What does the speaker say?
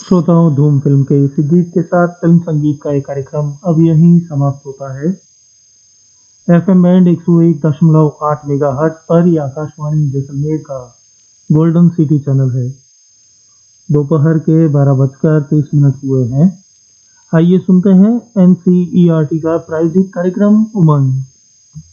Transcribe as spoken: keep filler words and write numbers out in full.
श्रोताओं, धूम फिल्म के इसी गीत के साथ फिल्म संगीत का एक कार्यक्रम अब यहीं समाप्त होता है। एफएम बैंड एक सौ एक दशमलव आठ मेगाहर्ट्ज पर यह आकाशवाणी जैसलमेर का गोल्डन सिटी चैनल है। दोपहर के बारह बजकर तीस मिनट हुए हैं। आइए सुनते हैं एनसीईआरटी का प्रायोजित कार्यक्रम उमंग।